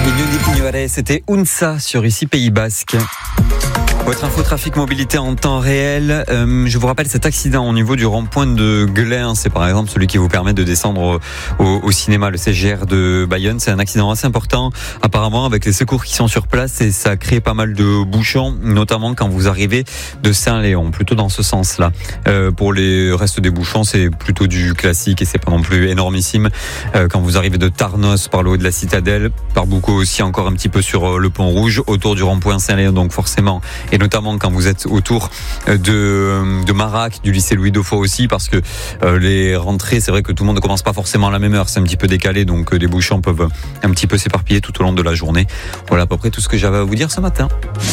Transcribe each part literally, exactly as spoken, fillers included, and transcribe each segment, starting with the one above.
C'était Unsa sur ici Pays Basque. Votre info trafic mobilité en temps réel. Euh, je vous rappelle cet accident au niveau du rond-point de Glin. C'est par exemple celui qui vous permet de descendre au, au, au cinéma, le C G R de Bayonne. C'est un accident assez important apparemment avec les secours qui sont sur place et ça crée pas mal de bouchons, notamment quand vous arrivez de Saint-Léon, plutôt dans ce sens-là. Euh, pour les restes des bouchons, c'est plutôt du classique et c'est pas non plus énormissime. Euh, quand vous arrivez de Tarnos par le haut de la Citadelle, par beaucoup aussi encore un petit peu sur le pont Rouge, autour du rond-point Saint-Léon, donc forcément. Et notamment quand vous êtes autour de, de Marac, du lycée Louis Dauphin aussi, parce que euh, les rentrées, c'est vrai que tout le monde ne commence pas forcément à la même heure, c'est un petit peu décalé, donc euh, les bouchons peuvent un petit peu s'éparpiller tout au long de la journée. Voilà à peu près tout ce que j'avais à vous dire ce matin.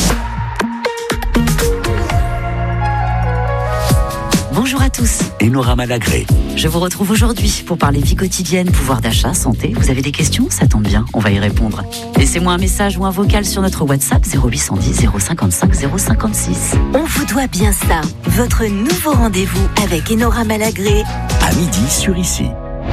Bonjour à tous. Enora Malagré. Je vous retrouve aujourd'hui pour parler vie quotidienne, pouvoir d'achat, santé. Vous avez des questions? Ça tombe bien, on va y répondre. Laissez-moi un message ou un vocal sur notre WhatsApp zéro huit cent dix zéro cinquante-cinq zéro cinquante-six. On vous doit bien ça. Votre nouveau rendez-vous avec Enora Malagré. À midi sur Ici.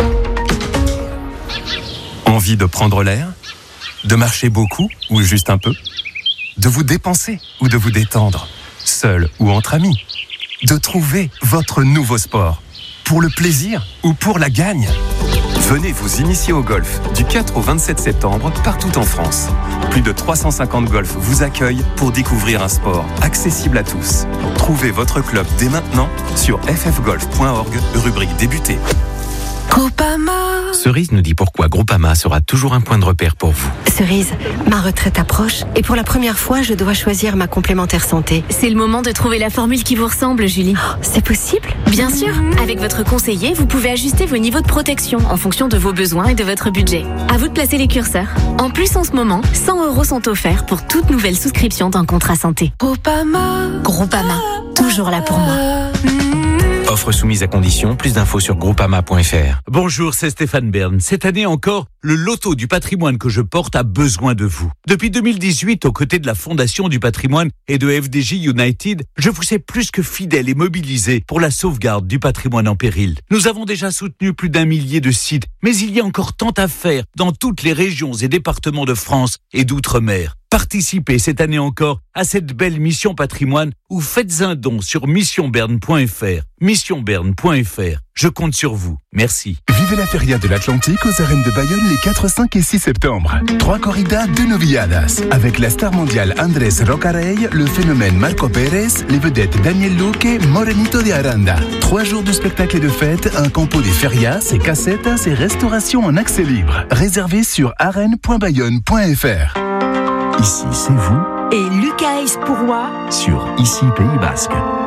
Envie de prendre l'air? De marcher beaucoup ou juste un peu? De vous dépenser ou de vous détendre? Seul ou entre amis? De trouver votre nouveau sport? Pour le plaisir ou pour la gagne? Venez vous initier au golf du quatre au vingt-sept septembre partout en France. Plus de trois cent cinquante golfs vous accueillent pour découvrir un sport accessible à tous. Trouvez votre club dès maintenant sur f f golf point org, rubrique débuter. Groupama. Cerise nous dit pourquoi Groupama sera toujours un point de repère pour vous. Cerise, ma retraite approche et pour la première fois, je dois choisir ma complémentaire santé. C'est le moment de trouver la formule qui vous ressemble, Julie. Oh, c'est possible? Bien sûr. Avec votre conseiller, vous pouvez ajuster vos niveaux de protection en fonction de vos besoins et de votre budget. À vous de placer les curseurs. En plus, en ce moment, cent euros sont offerts pour toute nouvelle souscription d'un contrat santé. Groupama. Groupama. Toujours là pour moi. Offre soumise à condition, plus d'infos sur groupama point f r. Bonjour, c'est Stéphane Bern. Cette année encore, le loto du patrimoine que je porte a besoin de vous. Depuis deux mille dix-huit, aux côtés de la Fondation du patrimoine et de F D J United, je vous sais plus que fidèle et mobilisé pour la sauvegarde du patrimoine en péril. Nous avons déjà soutenu plus d'un millier de sites, mais il y a encore tant à faire dans toutes les régions et départements de France et d'outre-mer. Participez cette année encore à cette belle mission patrimoine ou faites un don sur mission bern point f r. mission bern point f r. Je compte sur vous. Merci. Vivez la Feria de l'Atlantique aux arènes de Bayonne les quatre, cinq et six septembre. Trois corridas, deux novilladas. Avec la star mondiale Andrés Rocarey, le phénomène Marco Pérez, les vedettes Daniel Luque, Morenito de Aranda. Trois jours de spectacle et de fête, un campo des ferias, et casetas et restauration en accès libre. Réservé sur arène point bayonne point f r. Ici, c'est vous. Et Lucas Espourois Sur Ici Pays Basque.